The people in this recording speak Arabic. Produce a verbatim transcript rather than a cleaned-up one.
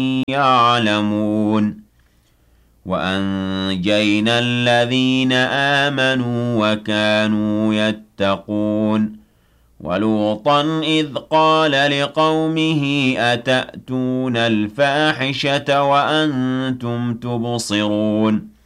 يعلمون وأنجينا الذين آمنوا وكانوا يتقون ولوطا إذ قال لقومه أتأتون الفاحشة وأنتم تبصرون